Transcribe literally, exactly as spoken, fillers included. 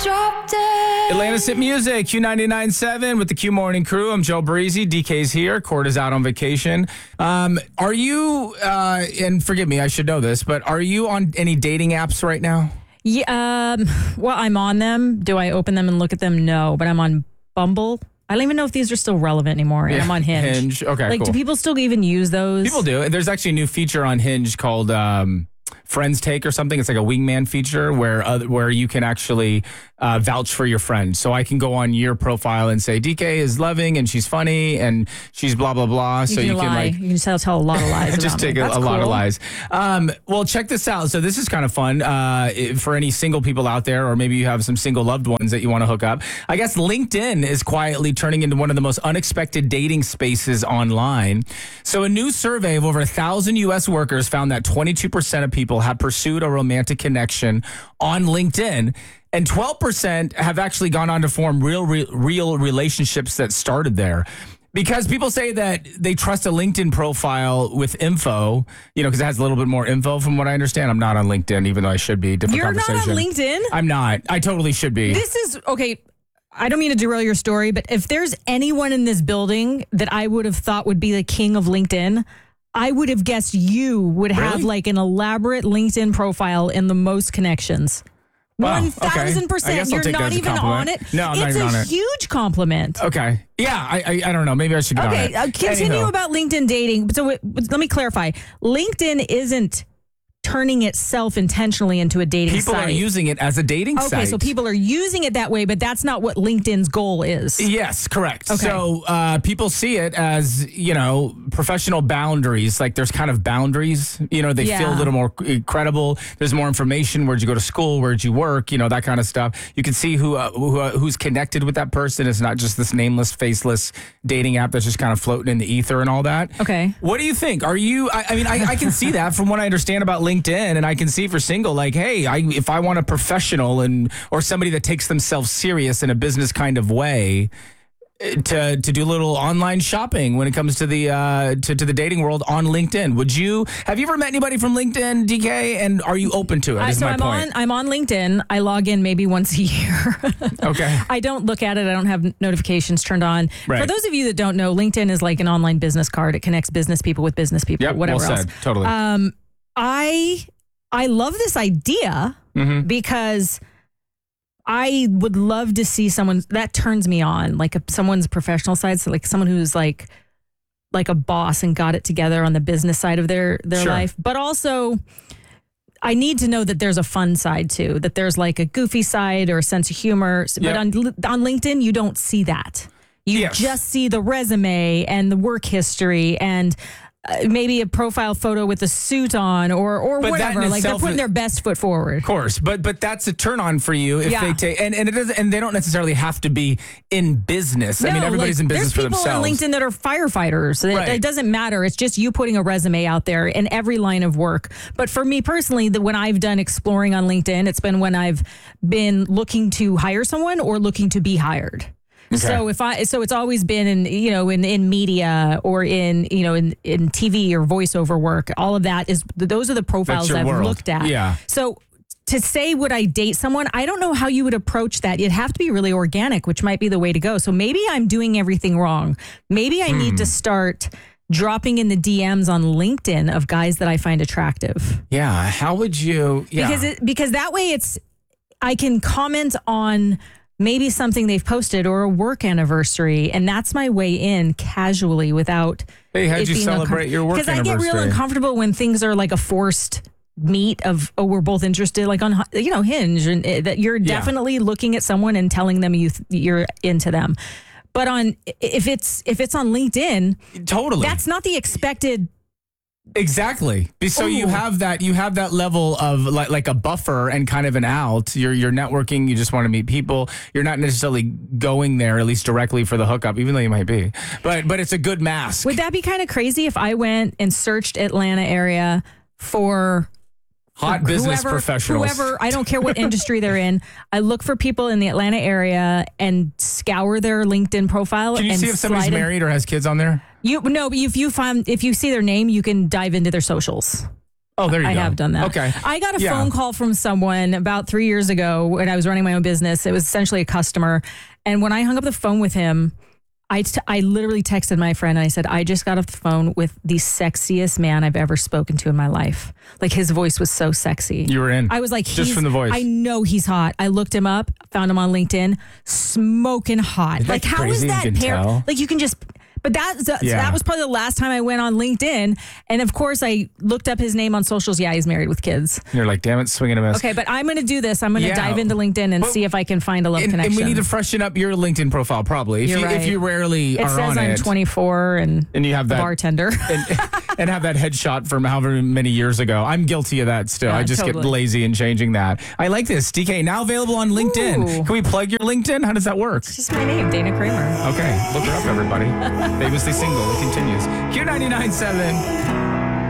Drop dead. Atlanta's Hit Music, Q ninety-nine point seven with the Q Morning Crew. I'm Joe Breezy. D K's here. Court is out on vacation. Um, are you, uh, and forgive me, I should know this, but are you on any dating apps right now? Yeah, um, well, I'm on them. Do I open them and look at them? No, but I'm on Bumble. I don't even know if these are still relevant anymore. And Yeah, I'm on Hinge. Hinge. Okay, Like, cool. do people still even use those? People do. There's actually a new feature on Hinge called um, Friends Take or something. It's like a wingman feature where uh, where you can actually uh, vouch for your friend. So I can go on your profile and say D K is loving and she's funny and she's blah blah blah. You so can you lie. can like you can tell, tell a lot of lies. just about take me. a, That's a lot of cool. lies. Um, well, check this out. So this is kind of fun uh, for any single people out there, or maybe you have some single loved ones that you want to hook up. I guess LinkedIn is quietly turning into one of the most unexpected dating spaces online. So a new survey of over a thousand U S workers found that twenty-two percent of people have pursued a romantic connection on LinkedIn. And twelve percent have actually gone on to form real, real, real relationships that started there. Because people say that they trust a LinkedIn profile with info, you know, because it has a little bit more info from what I understand. I'm not on LinkedIn, even though I should be. Different You're not on conversation. LinkedIn? I'm not. I totally should be. This is, okay, I don't mean to derail your story, but if there's anyone in this building that I would have thought would be the king of LinkedIn, I would have guessed you would have Really? like an elaborate LinkedIn profile and the most connections. Wow, One okay. thousand I percent. guess I'll You're take that not as a even on compliment. it. No, I'm it's not even a on it. huge compliment. Okay. Yeah, I, I I don't know. Maybe I should get on Okay, it. uh, continue Anywho. about LinkedIn dating. So it, let me clarify. LinkedIn isn't turning itself intentionally into a dating People site. are using it as a dating okay, site. so people are using it that way, but that's not what LinkedIn's goal is. Yes, correct. Okay. So uh, people see it as, you know, professional boundaries. Like there's kind of boundaries, you know, they feel Yeah. a little more credible. There's more information. Where'd you go to school? Where'd you work? You know, that kind of stuff. You can see who, uh, who uh, who's connected with that person. It's not just this nameless, faceless dating app that's just kind of floating in the ether and all that. Okay. What do you think? Are you, I, I mean, I, I can see that from what I understand about LinkedIn, and I can see for single, like, hey, I, if I want a professional and or somebody that takes themselves serious in a business kind of way, to to do a little online shopping when it comes to the uh, to, to the dating world on LinkedIn. Would you have you ever met anybody from LinkedIn, D K? And are you open to it? I, Is so my I'm point. on I'm on LinkedIn. I log in maybe once a year. Okay. I don't look at it. I don't have notifications turned on. Right. For those of you that don't know, LinkedIn is like an online business card. It connects business people with business people, Yep. whatever well else. said. Totally. Um, I I love this idea Mhm. because I would love to see someone that turns me on, like a, someone's professional side, so like someone who's like like a boss and got it together on the business side of their their Sure. life, but also I need to know that there's a fun side too, that there's like a goofy side or a sense of humor. But Yep. on on LinkedIn, you don't see that. You Yes. just see the resume and the work history and uh, maybe a profile photo with a suit on or or But that whatever. in Like they're itself putting is- their best foot forward. Of course, but but that's a turn on for you if Yeah. they take and, and it doesn't and they don't necessarily have to be in business. I mean, No, everybody's like, in business for there's people themselves. on LinkedIn that are firefighters. It, Right. it doesn't matter. It's just you putting a resume out there in every line of work. But for me personally, the, when I've done exploring on LinkedIn, it's been when I've been looking to hire someone or looking to be hired. So if I so it's always been in you know in, in media or in you know in, in T V or voiceover work. All of that is those are the profiles your I've world. looked at. Yeah. So to say would I date someone, I don't know how you would approach that. You'd have to be really organic, which might be the way to go. So maybe I'm doing everything wrong. Maybe I Hmm. need to start dropping in the D Ms on LinkedIn of guys that I find attractive. Yeah. How would you? Yeah. Because it, because that way it's I can comment on maybe something they've posted or a work anniversary, and that's my way in casually without. Hey, how'd it you being celebrate your work Because I get real anniversary? uncomfortable when things are like a forced meet of oh we're both interested, like on you know Hinge, and uh, that you're Yeah. definitely looking at someone and telling them you th- you're into them. But on if it's if it's on LinkedIn, Totally. that's not the expected. Exactly. So you Ooh. have that you have that level of like like a buffer and kind of an out. You're you're networking, you just want to meet people. You're not necessarily going there at least directly for the hookup, even though you might be. But but it's a good mask. Would that be kind of crazy if I went and searched Atlanta area for Hot business whoever, professionals. Whoever, I don't care what industry they're in. I look for people in the Atlanta area and scour their LinkedIn profile. Can you and see if somebody's slide in- married or has kids on there? You no, but if you find if you see their name, you can dive into their socials. Oh, there you I go. have done that. Okay. I got a Yeah. phone call from someone about three years ago when I was running my own business. It was essentially a customer. And when I hung up the phone with him, I, t- I literally texted my friend and I said, I just got off the phone with the sexiest man I've ever spoken to in my life. Like his voice was so sexy. You were in. I was like, Just he's- from the voice. I know he's hot. I looked him up, found him on LinkedIn, smoking hot. Isn't that Like, how is crazy? You that can pair? tell. Like, you can just. But that, so Yeah. that was probably the last time I went on LinkedIn. And of course, I looked up his name on socials. Yeah, he's married with kids. You're like, damn it, swinging a miss. Okay, but I'm going to do this. I'm going to Yeah. dive into LinkedIn and But- see if I can find a love And, and connection. we need to freshen up your LinkedIn profile, probably. If You're you right. if you rarely it are says on I'm it, twenty-four and, and you have a that bartender. and, and have that headshot from however many years ago. I'm guilty of that still. Yeah, I just get totally. lazy in changing that. I like this. D K, now available on LinkedIn. Ooh. Can we plug your LinkedIn? How does that work? It's just my name, Dana Kramer. Okay, look her up, everybody. Famously single. It continues. Q ninety-nine point seven.